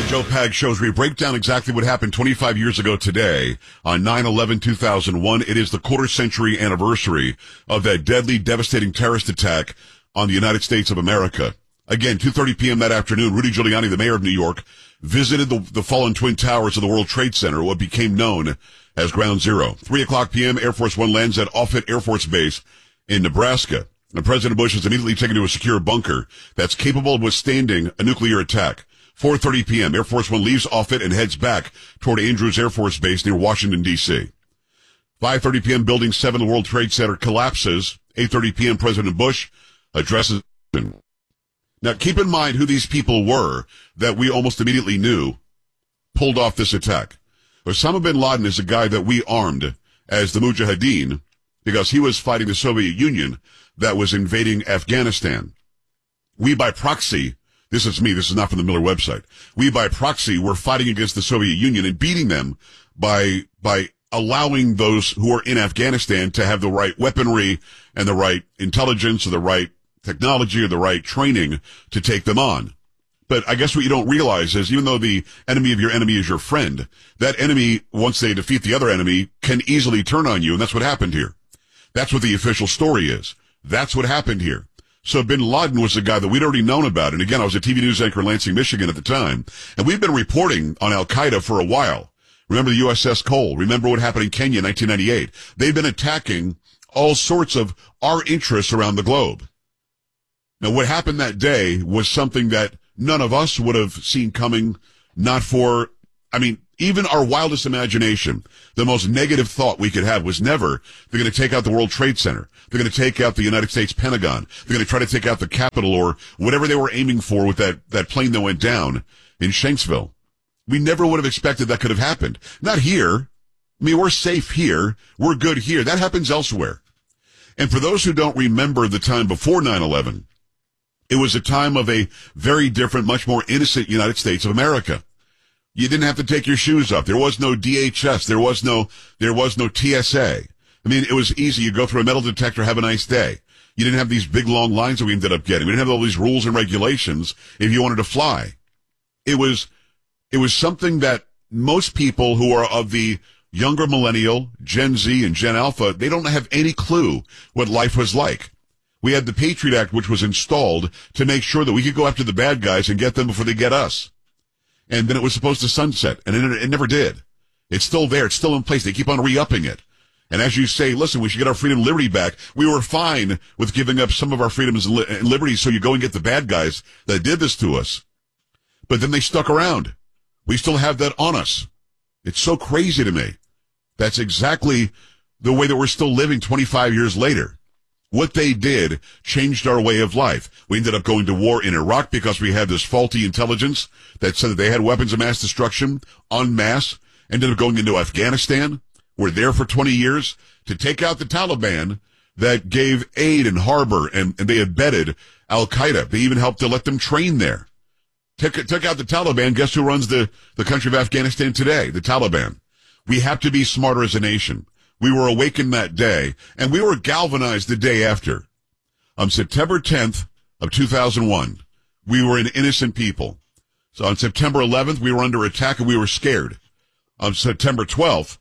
Joe Pag shows we break down exactly what happened 25 years ago today on 9/11/2001. It is the quarter-century anniversary of that deadly, devastating terrorist attack on the United States of America. Again, 2:30 p.m. that afternoon, Rudy Giuliani, the mayor of New York, visited the fallen Twin Towers of the World Trade Center, what became known as Ground Zero. 3 o'clock p.m., Air Force One lands at Offutt Air Force Base in Nebraska. And President Bush is immediately taken to a secure bunker that's capable of withstanding a nuclear attack. 4:30 p.m., Air Force One leaves Offutt and heads back toward Andrews Air Force Base near Washington, D.C. 5:30 p.m., Building 7 of the World Trade Center collapses. 8:30 p.m., President Bush addresses. Now, keep in mind who these people were that we almost immediately knew pulled off this attack. Osama bin Laden is a guy that we armed as the Mujahideen because he was fighting the Soviet Union that was invading Afghanistan. We, by proxy, this is me, this is not from the Miller website. We, by proxy, were fighting against the Soviet Union and beating them by allowing those who are in Afghanistan to have the right weaponry and the right intelligence or the right technology or the right training to take them on. But I guess what you don't realize is even though the enemy of your enemy is your friend, that enemy, once they defeat the other enemy, can easily turn on you, and that's what happened here. That's what the official story is. That's what happened here. So bin Laden was a guy that we'd already known about. And again, I was a TV news anchor in Lansing, Michigan at the time. And we've been reporting on Al-Qaeda for a while. Remember the USS Cole? Remember what happened in Kenya in 1998? They've been attacking all sorts of our interests around the globe. Now, what happened that day was something that none of us would have seen coming, even our wildest imagination, the most negative thought we could have was never, they're going to take out the World Trade Center. They're going to take out the United States Pentagon. They're going to try to take out the Capitol or whatever they were aiming for with that plane that went down in Shanksville. We never would have expected that could have happened. Not here. I mean, we're safe here. We're good here. That happens elsewhere. And for those who don't remember the time before 9/11, it was a time of a very different, much more innocent United States of America. You didn't have to take your shoes off. There was no DHS. There was no TSA. I mean, it was easy. You go through a metal detector, have a nice day. You didn't have these big long lines that we ended up getting. We didn't have all these rules and regulations if you wanted to fly. It was something that most people who are of the younger millennial, Gen Z and Gen Alpha, they don't have any clue what life was like. We had the Patriot Act, which was installed to make sure that we could go after the bad guys and get them before they get us. And then it was supposed to sunset, and it never did. It's still there. It's still in place. They keep on re-upping it. And as you say, listen, we should get our freedom and liberty back. We were fine with giving up some of our freedoms and liberties so you go and get the bad guys that did this to us. But then they stuck around. We still have that on us. It's so crazy to me. That's exactly the way that we're still living 25 years later. What they did changed our way of life. We ended up going to war in Iraq because we had this faulty intelligence that said that they had weapons of mass destruction en masse. Ended up going into Afghanistan. We're there for 20 years to take out the Taliban that gave aid and harbor, and they abetted Al-Qaeda. They even helped to let them train there. Took out the Taliban. Guess who runs the country of Afghanistan today? The Taliban. We have to be smarter as a nation. We were awakened that day, and we were galvanized the day after. On September 10th of 2001, we were an innocent people. So on September 11th, we were under attack and we were scared. On September 12th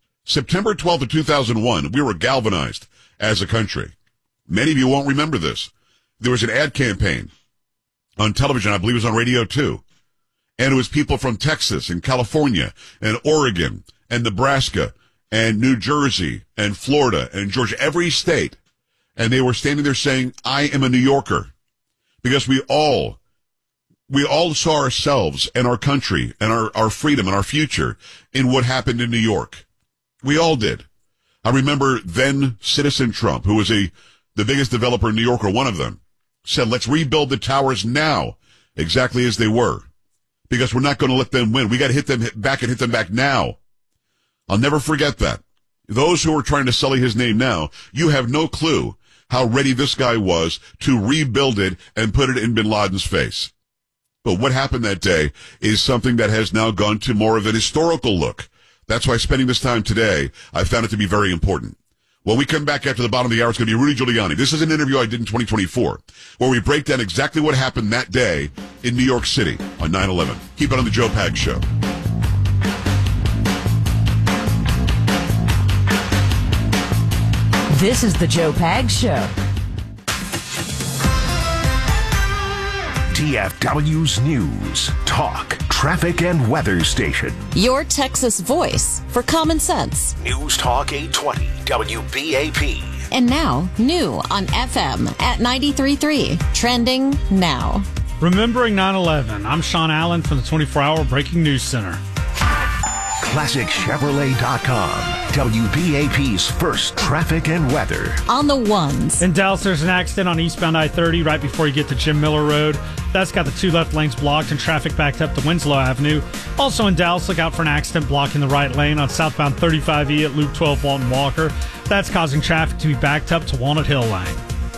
of 2001, we were galvanized as a country. Many of you won't remember this. There was an ad campaign on television, I believe it was on radio too. And it was people from Texas and California and Oregon and Nebraska and New Jersey and Florida and Georgia, every state. And they were standing there saying, I am a New Yorker. Because we all saw ourselves and our country and our freedom and our future in what happened in New York. We all did. I remember then Citizen Trump, who was the biggest developer in New York, or one of them, said, let's rebuild the towers now, exactly as they were. Because we're not going to let them win. We got to hit them back now. I'll never forget that. Those who are trying to sully his name now, you have no clue how ready this guy was to rebuild it and put it in bin Laden's face. But what happened that day is something that has now gone to more of an historical look. That's why spending this time today, I found it to be very important. When we come back after the bottom of the hour, it's going to be Rudy Giuliani. This is an interview I did in 2024, where we break down exactly what happened that day in New York City on 9/11. Keep it on the Joe Pags Show. This is the Joe Pags Show. TFW's News, Talk, Traffic, and Weather Station. Your Texas voice for common sense. News Talk 820, WBAP. And now, new on FM at 93.3. Trending now. Remembering 9/11, I'm Sean Allen from the 24-Hour Breaking News Center. ClassicChevrolet.com, WBAP's first traffic and weather. On the ones. In Dallas, there's an accident on eastbound I-30 right before you get to Jim Miller Road. That's got the two left lanes blocked and traffic backed up to Winslow Avenue. Also in Dallas, look out for an accident blocking the right lane on southbound 35E at Loop 12 Walton Walker. That's causing traffic to be backed up to Walnut Hill Lane.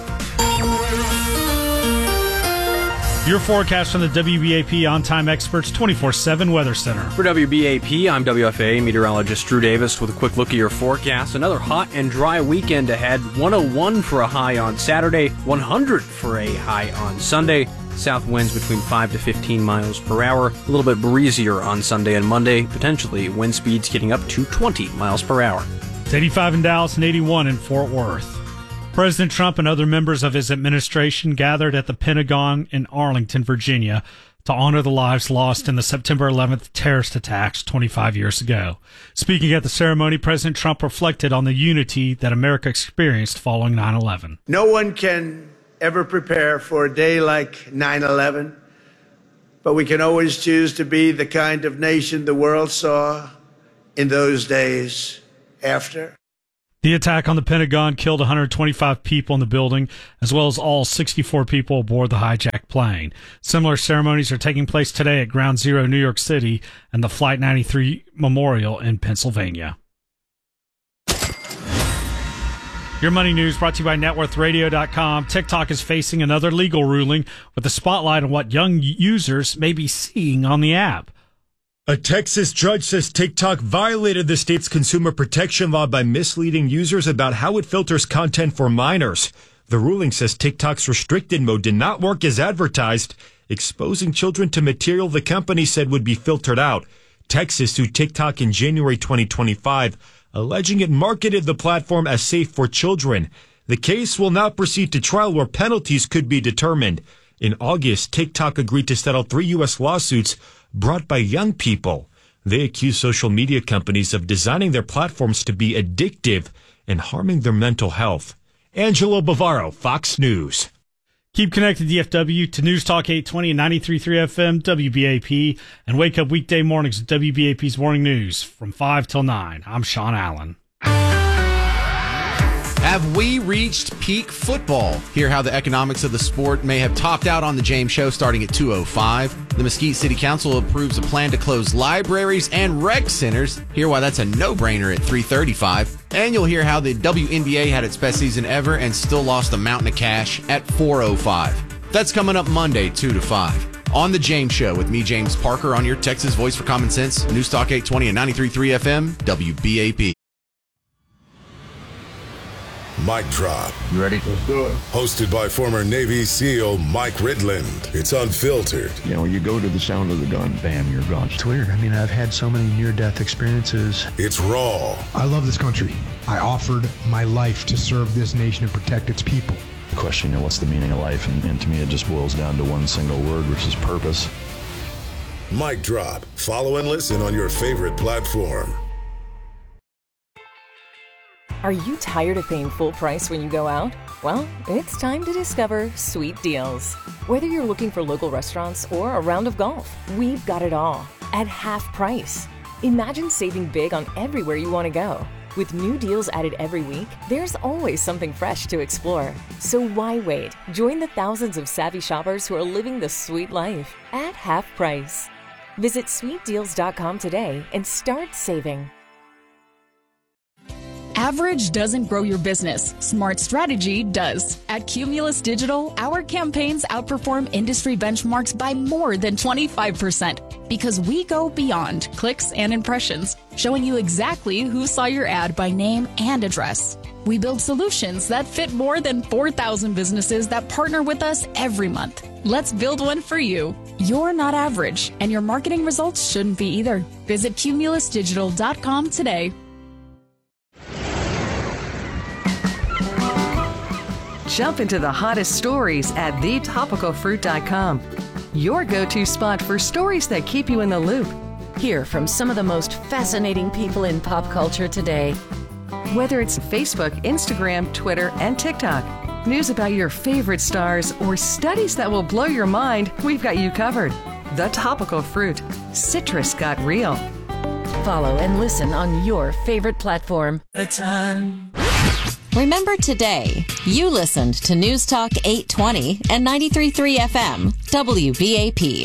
Your forecast from the WBAP On-Time Experts 24/7 Weather Center. For WBAP, I'm WFA meteorologist Drew Davis with a quick look at your forecast. Another hot and dry weekend ahead. 101 for a high on Saturday, 100 for a high on Sunday. South winds between 5 to 15 miles per hour. A little bit breezier on Sunday and Monday. Potentially wind speeds getting up to 20 miles per hour. It's 85 in Dallas and 81 in Fort Worth. President Trump and other members of his administration gathered at the Pentagon in Arlington, Virginia, to honor the lives lost in the September 11th terrorist attacks 25 years ago. Speaking at the ceremony, President Trump reflected on the unity that America experienced following 9/11. No one can ever prepare for a day like 9/11, but we can always choose to be the kind of nation the world saw in those days after. The attack on the Pentagon killed 125 people in the building, as well as all 64 people aboard the hijacked plane. Similar ceremonies are taking place today at Ground Zero, New York City, and the Flight 93 Memorial in Pennsylvania. Your money news brought to you by NetWorthRadio.com. TikTok is facing another legal ruling with a spotlight on what young users may be seeing on the app. A Texas judge says TikTok violated the state's consumer protection law by misleading users about how it filters content for minors. The ruling says TikTok's restricted mode did not work as advertised, exposing children to material the company said would be filtered out. Texas sued TikTok in January 2025, alleging it marketed the platform as safe for children. The case will now proceed to trial where penalties could be determined. In August, TikTok agreed to settle 3 U.S. lawsuits brought by young people. They accuse social media companies of designing their platforms to be addictive and harming their mental health. Angelo Bavaro, Fox News. Keep connected, DFW, to News Talk 820 and 93.3 FM, WBAP, and wake up weekday mornings with WBAP's Morning News from 5 till 9. I'm Sean Allen. Have we reached peak football? Hear how the economics of the sport may have topped out on the James Show starting at 2:05. The Mesquite City Council approves a plan to close libraries and rec centers. Hear why that's a no-brainer at 3:35. And you'll hear how the WNBA had its best season ever and still lost a mountain of cash at 4:05. That's coming up Monday, 2 to 5. On the James Show with me, James Parker, on your Texas Voice for Common Sense, News Talk 820 and 93.3 FM, WBAP. Mic Drop. You ready? Let's do it. Hosted by former Navy SEAL Mike Ridland. It's unfiltered. You know, you go to the sound of the gun, bam, you're gone. It's weird. I mean, I've had so many near-death experiences. It's raw. I love this country. I offered my life to serve this nation and protect its people. The question, what's the meaning of life? And to me, it just boils down to one single word, which is purpose. Mic Drop. Follow and listen on your favorite platform. Are you tired of paying full price when you go out? Well, it's time to discover Sweet Deals. Whether you're looking for local restaurants or a round of golf, we've got it all at half price. Imagine saving big on everywhere you want to go. With new deals added every week, there's always something fresh to explore. So why wait? Join the thousands of savvy shoppers who are living the sweet life at half price. Visit sweetdeals.com today and start saving. Average doesn't grow your business. Smart strategy does. At Cumulus Digital, our campaigns outperform industry benchmarks by more than 25% because we go beyond clicks and impressions, showing you exactly who saw your ad by name and address. We build solutions that fit more than 4,000 businesses that partner with us every month. Let's build one for you. You're not average, and your marketing results shouldn't be either. Visit cumulusdigital.com today. Jump into the hottest stories at thetopicalfruit.com. Your go-to spot for stories that keep you in the loop. Hear from some of the most fascinating people in pop culture today. Whether it's Facebook, Instagram, Twitter, and TikTok, news about your favorite stars, or studies that will blow your mind, we've got you covered. The Topical Fruit. Citrus got real. Follow and listen on your favorite platform. The time. Remember today, you listened to News Talk 820 and 93.3 FM, WBAP.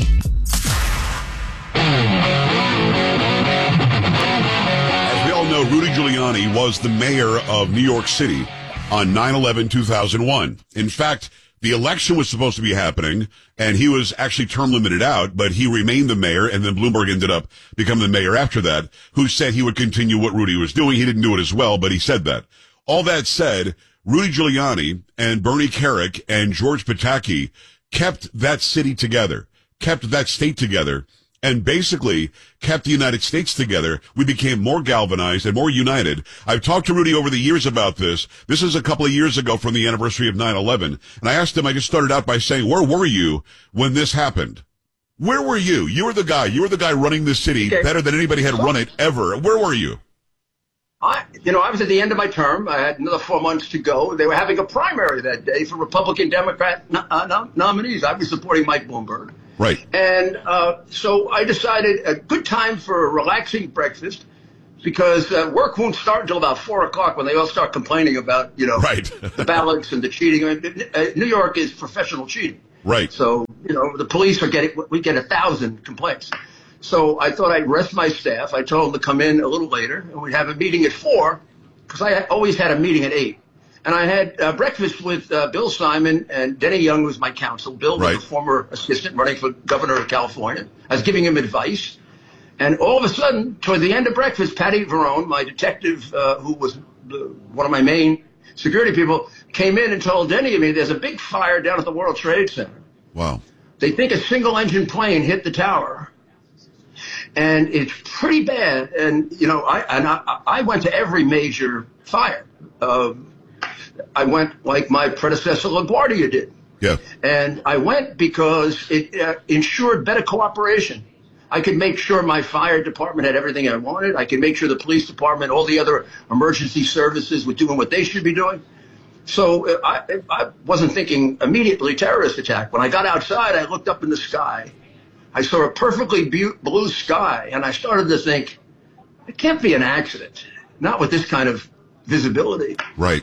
As we all know, Rudy Giuliani was the mayor of New York City on 9/11/2001. In fact, the election was supposed to be happening, and he was actually term limited out, but he remained the mayor, and then Bloomberg ended up becoming the mayor after that, who said he would continue what Rudy was doing. He didn't do it as well, but he said that. All that said, Rudy Giuliani and Bernie Kerik and George Pataki kept that city together, kept that state together, and basically kept the United States together. We became more galvanized and more united. I've talked to Rudy over the years about this. This is a couple of years ago from the anniversary of 9/11. And I asked him, I just started out by saying, where were you when this happened? Where were you? You were the guy running this city better than anybody had run it ever. Where were you? I was at the end of my term. I had another 4 months to go. They were having a primary that day for Republican Democrat nominees. I was supporting Mike Bloomberg. Right. And so I decided a good time for a relaxing breakfast because work won't start until about 4 o'clock when they all start complaining about, the ballots and the cheating. New York is professional cheating. Right. So, the police we get 1,000 complaints. So I thought I'd rest my staff. I told them to come in a little later, and we'd have a meeting at 4, because I always had a meeting at 8. And I had breakfast with Bill Simon and Denny Young, who was my counsel. Bill was a former assistant running for governor of California. I was giving him advice. And all of a sudden, toward the end of breakfast, Patty Verone, my detective, who was one of my main security people, came in and told Denny and me, there's a big fire down at the World Trade Center. Wow. They think a single-engine plane hit the tower. And it's pretty bad. And, I went to every major fire. I went like my predecessor LaGuardia did. Yeah. And I went because it ensured better cooperation. I could make sure my fire department had everything I wanted. I could make sure the police department, all the other emergency services were doing what they should be doing. So I wasn't thinking immediately terrorist attack. When I got outside, I looked up in the sky. I saw a perfectly blue sky, and I started to think, it can't be an accident, not with this kind of visibility. Right.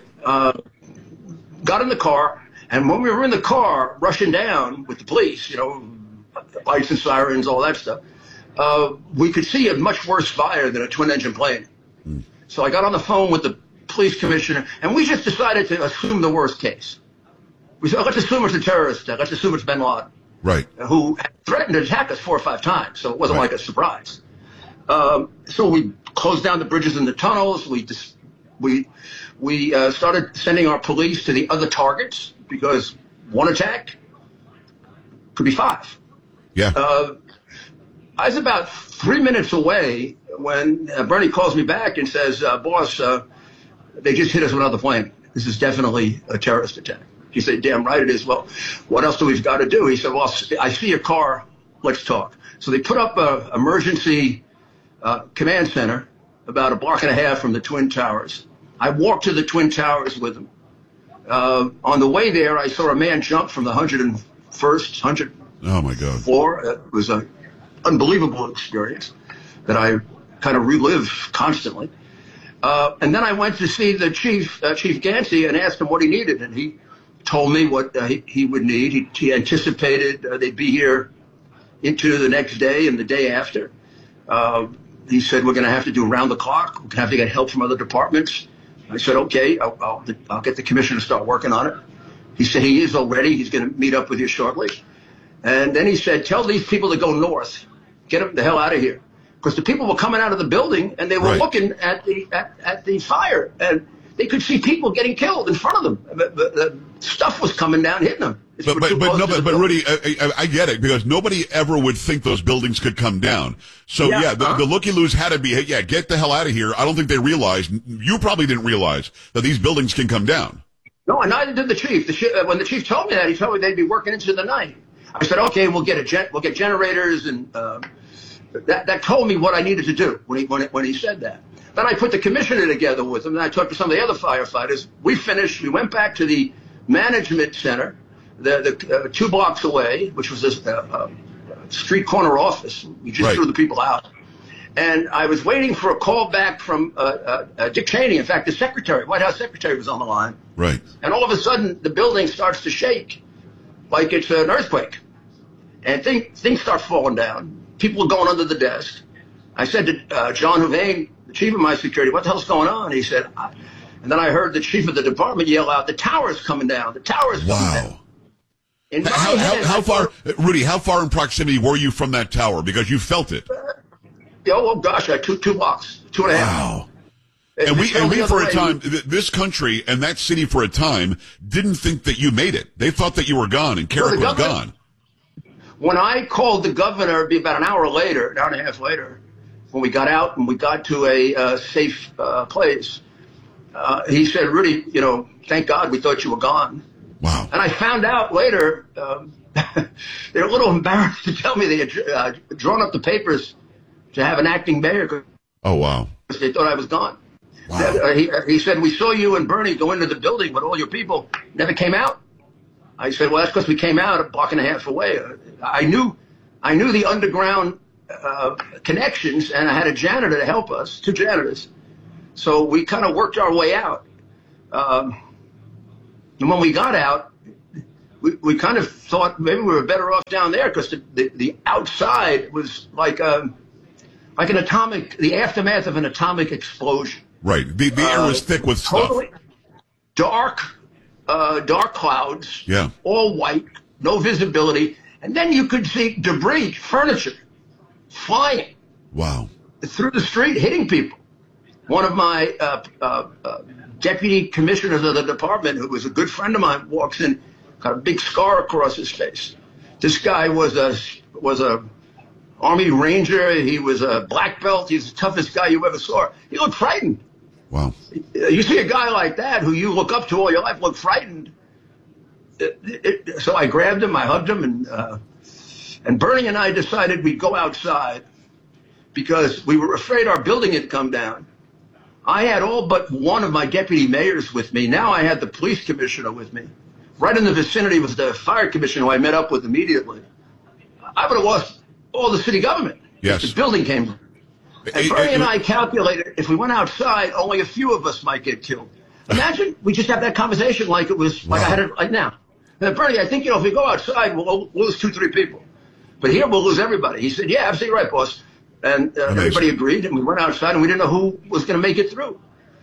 Got in the car, and when we were in the car rushing down with the police, lights and sirens, all that stuff, we could see a much worse fire than a twin-engine plane. So I got on the phone with the police commissioner, and we just decided to assume the worst case. We said, let's assume it's a terrorist attack. Let's assume it's bin Laden. Right. Who threatened to attack us 4 or 5 times, so it wasn't like a surprise. So we closed down the bridges and the tunnels. We started sending our police to the other targets because one attack could be 5. Yeah. I was about 3 minutes away when Bernie calls me back and says, boss, they just hit us with another plane. This is definitely a terrorist attack. He said, damn right it is. Well, what else do we got to do? He said, well, I see your car. Let's talk. So they put up an emergency command center about a block and a half from the Twin Towers. I walked to the Twin Towers with him. On the way there, I saw a man jump from the 101st floor. It was an unbelievable experience that I kind of relive constantly. And then I went to see the Chief Gansey, and asked him what he needed, and he told me what he would need. He anticipated they'd be here into the next day and the day after. He said, we're going to have to do around the clock. We're going to have to get help from other departments. I said, okay, I'll get the commissioner to start working on it. He said he is already. He's going to meet up with you shortly. And then he said, tell these people to go north. Get them the hell out of here. Because the people were coming out of the building, and they were looking at the fire. And they could see people getting killed in front of them. The stuff was coming down, hitting them. But Rudy, I get it, because nobody ever would think those buildings could come down. So the looky-loos had to be, get the hell out of here. I don't think they realized, you probably didn't realize that these buildings can come down. No, and neither did the chief. When the chief told me that, he told me they'd be working into the night. I said, okay, we'll get generators, and that told me what I needed to do when he said that. Then I put the commissioner together with him, and I talked to some of the other firefighters. We finished. We went back to the management center, the 2 blocks away, which was a street corner office. We just threw the people out. And I was waiting for a call back from Dick Cheney. In fact, the secretary, White House secretary, was on the line. Right. And all of a sudden, the building starts to shake like it's an earthquake. And things start falling down. People are going under the desk. I said to John Huvane, the chief of my security, what the hell's going on? He said, and then I heard the chief of the department yell out, the tower's coming down. The tower's coming down. How far, Rudy, how far in proximity were you from that tower? Because you felt it. Oh gosh, I took 2 blocks, 2.5. Wow. And we for a time, this country and that city for a time didn't think that you made it. They thought that you were gone and Carrick was gone. When I called the governor, it'd be about an hour and a half later, when we got out and we got to a safe place, he said, Rudy, thank God we thought you were gone. Wow. And I found out later, they were a little embarrassed to tell me they had drawn up the papers to have an acting mayor. Oh, wow. They thought I was gone. Wow. He said, we saw you and Bernie go into the building, but all your people never came out. I said, well, that's because we came out a block and a half away. I knew the underground connections, and I had a janitor to help us, 2 janitors. So we kind of worked our way out. And when we got out, we kind of thought maybe we were better off down there, because the outside was like the aftermath of an atomic explosion. Right. The air was thick with stuff. Totally dark clouds. Yeah. All white, no visibility. And then you could see debris, furniture, flying. Wow. Through the street, hitting people. One of my deputy commissioners of the department, who was a good friend of mine, walks in, got a big scar across his face. This guy was a Army Ranger. He was a black belt. He's the toughest guy you ever saw. He looked frightened. Wow. You see a guy like that who you look up to all your life look frightened. So I grabbed him, I hugged him, and Bernie and I decided we'd go outside because we were afraid our building had come down. I had all but one of my deputy mayors with me. Now I had the police commissioner with me. Right in the vicinity was the fire commissioner who I met up with immediately. I would have lost all the city government. Yes. The building came down. And Bernie and I calculated if we went outside, only a few of us might get killed. Imagine we just have that conversation like it was, like I had it like now. And Bernie, I think, if we go outside, we'll lose 2-3 people. But here we'll lose everybody. He said, yeah, absolutely right, boss. And everybody agreed, and we went outside, and we didn't know who was going to make it through.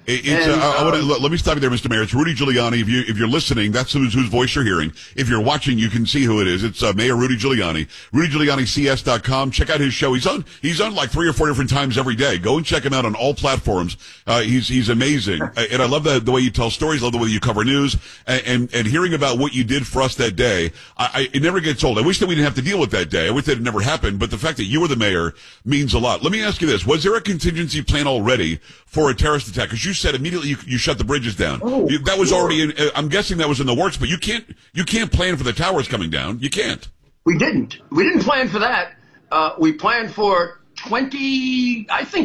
Let me stop you there, Mr. Mayor. It's Rudy Giuliani. If you're listening, that's whose voice you're hearing. If you're watching, you can see who it is. It's Mayor Rudy Giuliani. RudyGiulianiCS.com. Check out his show. He's on like 3 or 4 different times every day. Go and check him out on all platforms. He's amazing. And I love the way you tell stories. I love the way you cover news. And hearing about what you did for us that day, it never gets old. I wish that we didn't have to deal with that day. I wish that it never happened. But the fact that you were the mayor means a lot. Let me ask you this. Was there a contingency plan already for a terrorist attack? Because you said immediately you shut the bridges down. That was already I'm guessing that was in the works, but you can't plan for the towers coming down. You can't. We didn't plan for that. We planned for 23,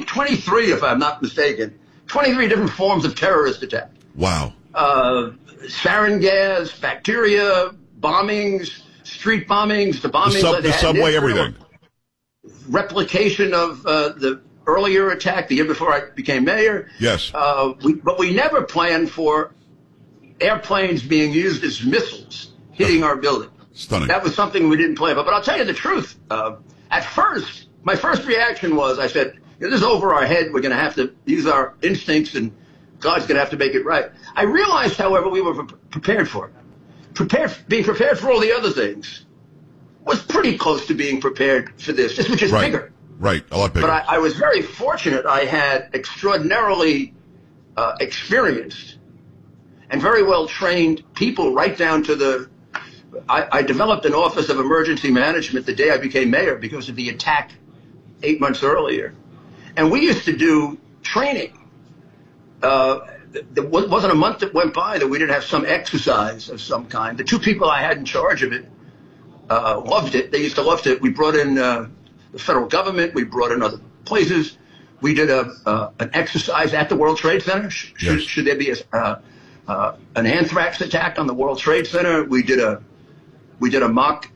if I'm not mistaken, 23 different forms of terrorist attack. Wow. Sarin gas, bacteria, bombings, street bombings, the subway, everything. Replication of the earlier attack the year before I became mayor. Yes. But we never planned for airplanes being used as missiles hitting our building. Stunning. That was something we didn't plan for. But I'll tell you the truth. At first, my first reaction was, I said, this is over our head. We're going to have to use our instincts, and God's going to have to make it right. I realized, however, we were prepared for it. Being prepared for all the other things was pretty close to being prepared for this. This was just bigger. Right, a lot bigger. But I was very fortunate. I had extraordinarily experienced and very well trained people, right down to I developed an Office of Emergency Management the day I became mayor because of the attack 8 months earlier. And we used to do training. There wasn't a month that went by that we didn't have some exercise of some kind. The two people I had in charge of it loved it. They used to love it. We brought in the federal government. We brought in other places. We did an exercise at the World Trade Center. Should there be an anthrax attack on the World Trade Center? We did a mock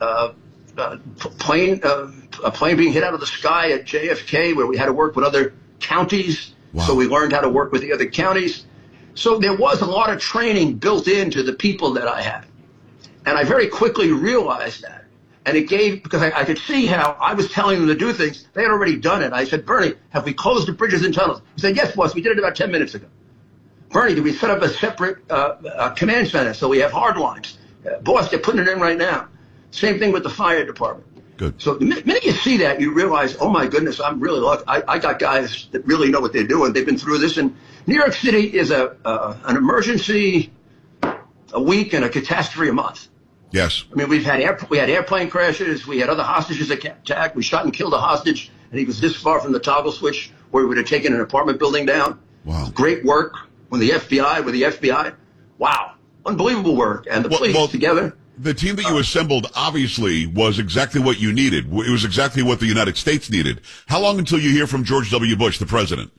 plane being hit out of the sky at JFK, where we had to work with other counties. Wow. So we learned how to work with the other counties. So there was a lot of training built into the people that I had. And I very quickly realized that. And it gave, because I could see how I was telling them to do things. They had already done it. I said, Bernie, have we closed the bridges and tunnels? He said, yes, boss, we did it about 10 minutes ago. Bernie, did we set up a separate command center so we have hard lines? Boss, they're putting it in right now. Same thing with the fire department. Good. So the minute you see that, you realize, oh my goodness, I'm really lucky. I got guys that really know what they're doing. They've been through this. And New York City is an emergency a week and a catastrophe a month. Yes. I mean, we had airplane crashes. We had other hostages attacked. We shot and killed a hostage, and he was this far from the toggle switch where we would have taken an apartment building down. Wow. Great work with the FBI. Wow. Unbelievable work. And the police together. The team that you assembled obviously was exactly what you needed. It was exactly what the United States needed. How long until you hear from George W. Bush, the president?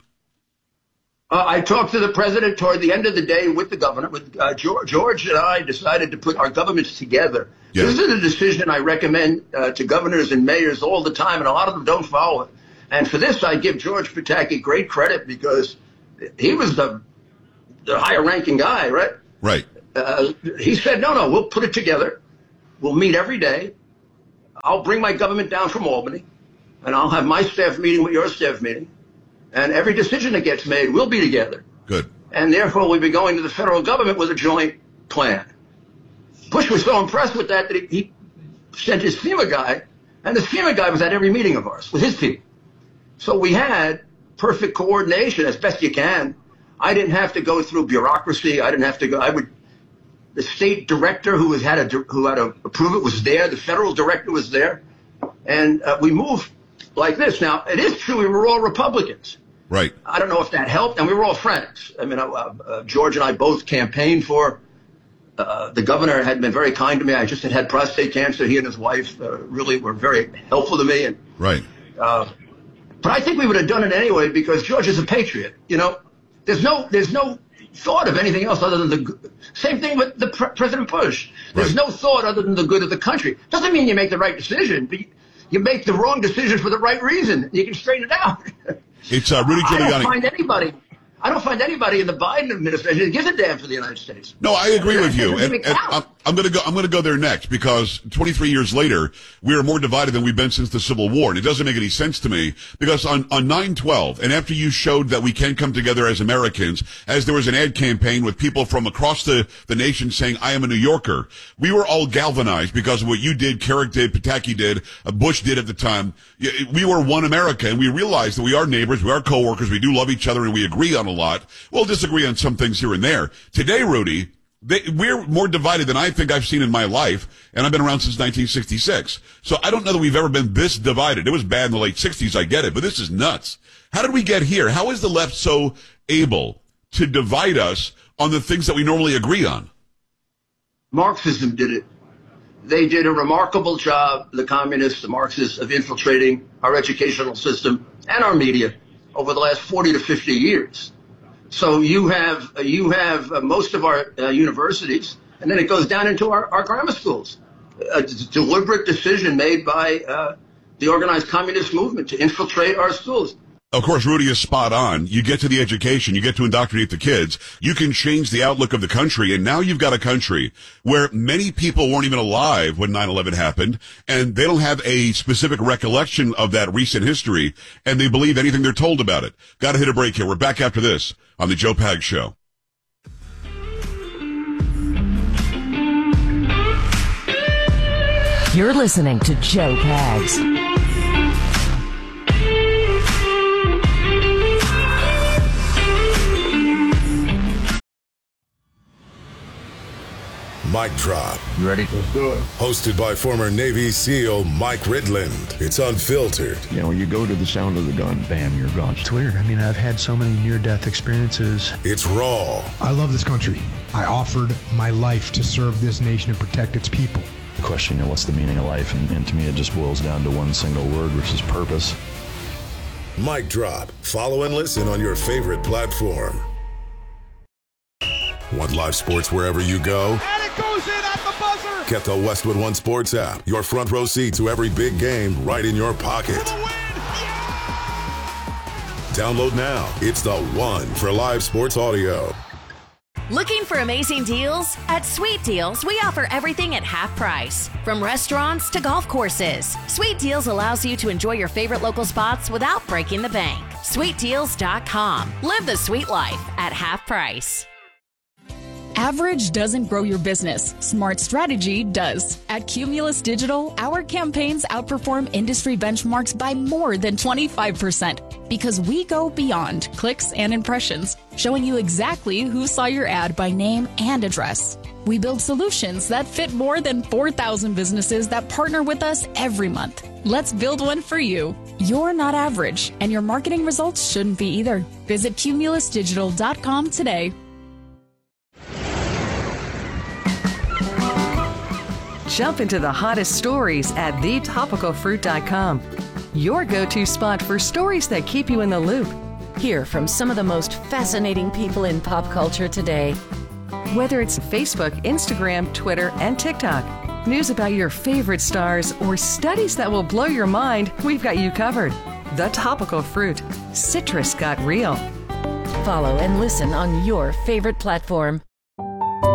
I talked to the president toward the end of the day with the governor. With George and I decided to put our governments together. Yes. This is a decision I recommend to governors and mayors all the time, and a lot of them don't follow it. And for this, I give George Pataki great credit because he was the higher-ranking guy, right? Right. He said, no, we'll put it together. We'll meet every day. I'll bring my government down from Albany, and I'll have my staff meeting with your staff meeting. And every decision that gets made will be together. Good. And therefore, we'll be going to the federal government with a joint plan. Bush was so impressed with that he sent his FEMA guy, and the FEMA guy was at every meeting of ours with his people. So we had perfect coordination as best you can. I didn't have to go through bureaucracy. I didn't have to go. The state director who had to approve it was there. The federal director was there. And we moved like this. Now, it is true we were all Republicans. Right. I don't know if that helped, and we were all friends. I mean, George and I both campaigned for. The governor had been very kind to me. I just had prostate cancer. He and his wife really were very helpful to me. And, right. But I think we would have done it anyway because George is a patriot. You know, there's no thought of anything else other than the same thing with President Bush. There's no thought other than the good of the country. Doesn't mean you make the right decision, but you make the wrong decision for the right reason. You can straighten it out. It's Rudy Giuliani. I don't find anybody in the Biden administration that gives a damn for the United States. No, I agree with you. And I'm going to go there next because 23 years later, we are more divided than we've been since the Civil War. And it doesn't make any sense to me because on 9/12, and after you showed that we can come together as Americans, as there was an ad campaign with people from across the nation saying, I am a New Yorker, we were all galvanized because of what you did, Carrick did, Pataki did, Bush did at the time. We were one America, and we realized that we are neighbors, we are coworkers, we do love each other, and we agree on a lot. We'll disagree on some things here and there. Today, Rudy, we're more divided than I think I've seen in my life, and I've been around since 1966. So I don't know that we've ever been this divided. It was bad in the late 60s, I get it, but this is nuts. How did we get here? How is the left so able to divide us on the things that we normally agree on? Marxism did it. They did a remarkable job, the communists, the Marxists, of infiltrating our educational system and our media over the last 40 to 50 years. So you have most of our universities, and then it goes down into our grammar schools. A deliberate decision made by the organized communist movement to infiltrate our schools. Of course, Rudy is spot on. You get to the education, you get to indoctrinate the kids, you can change the outlook of the country, and now you've got a country where many people weren't even alive when 9/11 happened, and they don't have a specific recollection of that recent history, and they believe anything they're told about it. Gotta hit a break here. We're back after this on The Joe Pags Show. You're listening to Joe Pags. Mic Drop. You ready? Let's do it. Hosted by former Navy SEAL Mike Ridland. It's unfiltered. You know, you go to the sound of the gun, bam, you're gone. It's weird. I mean, I've had so many near-death experiences. It's raw. I love this country. I offered my life to serve this nation and protect its people. The question, you know, what's the meaning of life? And to me, it just boils down to one single word, which is purpose. Mic Drop. Follow and listen on your favorite platform. Want live sports wherever you go? And it goes in at the buzzer! Get the Westwood One Sports app. Your front row seat to every big game right in your pocket. For the win! Download now. It's the one for live sports audio. Looking for amazing deals? At Sweet Deals, we offer everything at half price. From restaurants to golf courses, Sweet Deals allows you to enjoy your favorite local spots without breaking the bank. SweetDeals.com. Live the sweet life at half price. Average doesn't grow your business. Smart strategy does. At Cumulus Digital, our campaigns outperform industry benchmarks by more than 25% because we go beyond clicks and impressions, showing you exactly who saw your ad by name and address. We build solutions that fit more than 4,000 businesses that partner with us every month. Let's build one for you. You're not average, and your marketing results shouldn't be either. Visit cumulusdigital.com today. Jump into the hottest stories at thetopicalfruit.com. Your go-to spot for stories that keep you in the loop. Hear from some of the most fascinating people in pop culture today. Whether it's Facebook, Instagram, Twitter, and TikTok, news about your favorite stars, or studies that will blow your mind, we've got you covered. The Topical Fruit. Citrus got real. Follow and listen on your favorite platform.